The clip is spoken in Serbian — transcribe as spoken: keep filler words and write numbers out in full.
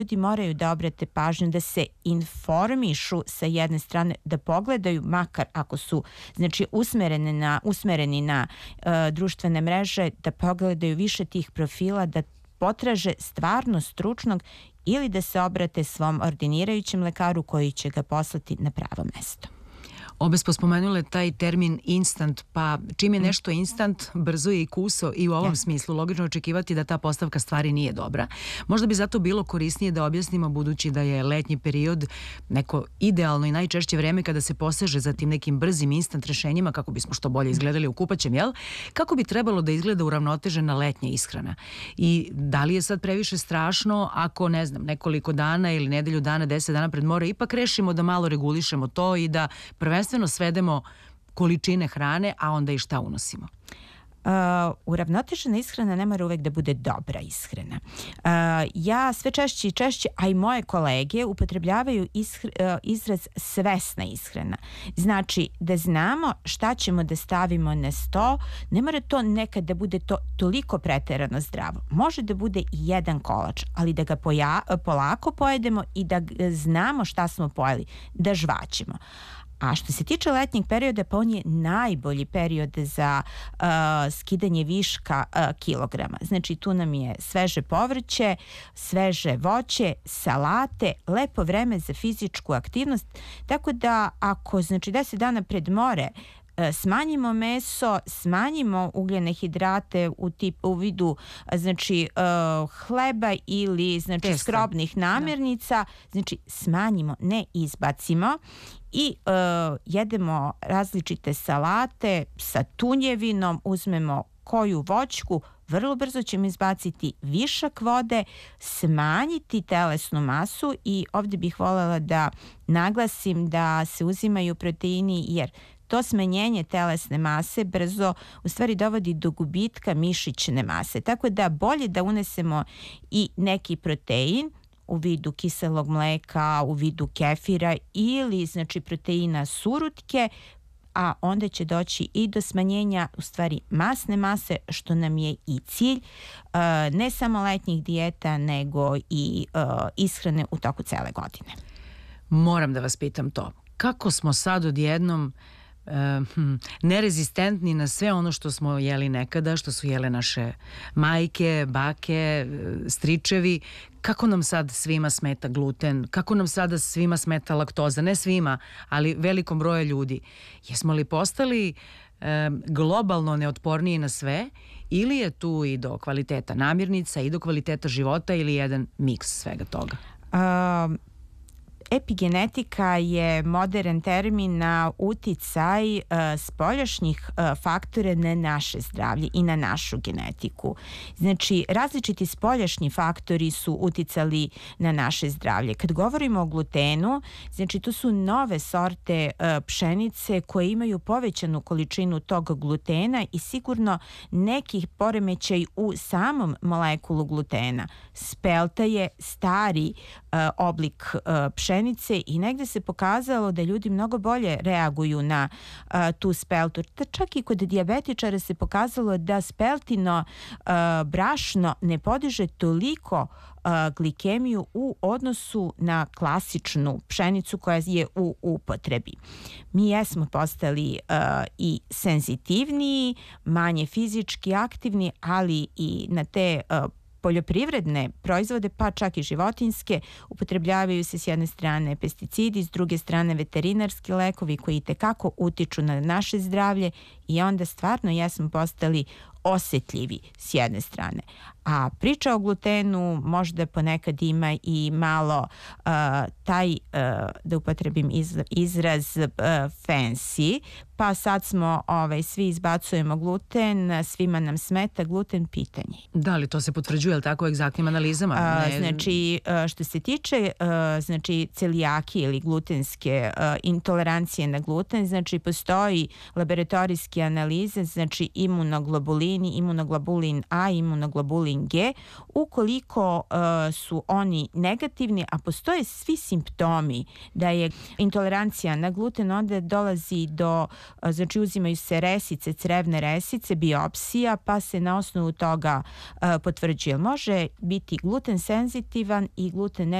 ljudi moraju da obrate pažnju, da se informišu sa jedne strane, da pogledaju, makar ako su znači usmereni na, usmereni na uh, društvene mreže, da pogledaju više tih profila, da potraže stvarno stručnog ili da se obrate svom ordinirajućem lekaru koji će ga poslati na pravo mesto. Obe smo spomenule taj termin instant, pa čim je nešto instant, brzo je i kuso i u ovom smislu logično očekivati da ta postavka stvari nije dobra. Možda bi zato bilo korisnije da objasnimo, budući da je letnji period neko idealno i najčešće vreme kada se poseže za tim nekim brzim instant rešenjima kako bismo što bolje izgledali u kupaćem, jel? Kako bi trebalo da izgleda uravnotežena letnja ishrana? I da li je sad previše strašno ako, ne znam, nekoliko dana ili nedelju dana, deset dana pred more, ipak rešimo da malo regulišemo to i da prvenstveno svedemo količine hrane, a onda i šta unosimo? Uh, uravnotežena ishrana ne mora uvek da bude dobra ishrana. Uh, ja sve češće i češće, a i moje kolege upotrebljavaju ishra, uh, izraz svesna ishrana. Znači da znamo šta ćemo da stavimo na sto, ne mora to nekad da bude to toliko preterano zdravo. Može da bude i jedan kolač, ali da ga poja, polako pojedemo i da znamo šta smo pojeli, da žvaćemo. A što se tiče letnjeg perioda, pa on je najbolji period za uh, skidanje viška uh, kilograma. Znači tu nam je sveže povrće, sveže voće, salate, lepo vreme za fizičku aktivnost. Tako da ako znači deset dana pred more smanjimo meso, smanjimo ugljene hidrate u tip u vidu znači uh, hleba ili znači Testa. skrobnih namirnica, da. Znači smanjimo, ne izbacimo i uh, jedemo različite salate sa tunjevinom, uzmemo koju voćku, vrlo brzo ćemo izbaciti višak vode, smanjiti telesnu masu i ovdje bih voljela da naglasim da se uzimaju proteini jer to smanjenje telesne mase brzo u stvari dovodi do gubitka mišićne mase. Tako da bolje da unesemo i neki protein u vidu kiselog mleka, u vidu kefira ili znači proteina surutke, a onda će doći i do smanjenja u stvari masne mase, što nam je i cilj uh, ne samo letnjih dijeta, nego i uh, ishrane u toku cele godine. Moram da vas pitam to. Kako smo sad odjednom Uh, hm, nerezistentni na sve ono što smo jeli nekada, što su jele naše majke, bake, stričevi? Kako nam sad svima smeta gluten? Kako nam sada svima smeta laktoza? Ne svima, ali velikom broju ljudi. Jesmo li postali uh, globalno neotporniji na sve ili je tu i do kvaliteta namirnica i do kvaliteta života ili jedan miks svega toga? Um... Epigenetika je modern termin na uticaj uh, spoljašnjih uh, faktora na naše zdravlje i na našu genetiku. Znači, različiti spoljašnji faktori su uticali na naše zdravlje. Kad govorimo o glutenu, znači to su nove sorte uh, pšenice koje imaju povećanu količinu tog glutena i sigurno nekih poremećaj u samom molekulu glutena. Spelta je stari uh, oblik uh, pšenice i negde se pokazalo da ljudi mnogo bolje reaguju na uh, tu speltu. Čak i kod dijabetičara se pokazalo da speltino uh, brašno ne podiže toliko uh, glikemiju u odnosu na klasičnu pšenicu koja je u upotrebi. Mi jesmo postali uh, i senzitivniji, manje fizički aktivni, ali i na te uh, poljoprivredne proizvode, pa čak i životinjske, upotrebljavaju se s jedne strane pesticidi, s druge strane veterinarski lekovi koji itekako utiču na naše zdravlje i onda stvarno jesmo postali osetljivi s jedne strane. A priča o glutenu možda ponekad ima i malo uh, taj, uh, da upotrebim iz, izraz uh, fancy, pa sad smo ovaj, svi izbacujemo gluten, svima nam smeta gluten, pitanje. Da li to se potvrđuje, ali tako egzaktnim analizama? Ne... Uh, znači, uh, što se tiče uh, znači celijakije ili glutenske uh, intolerancije na gluten, znači postoji laboratorijski raditi analize, znači imunoglobulini, imunoglobulin A, imunoglobulin G. Ukoliko uh, su oni negativni, a postoje svi simptomi da je intolerancija na gluten, onda dolazi do, uh, znači uzimaju se resice, crevne resice, biopsija, pa se na osnovu toga uh, potvrđuje. Može biti gluten senzitivan i gluten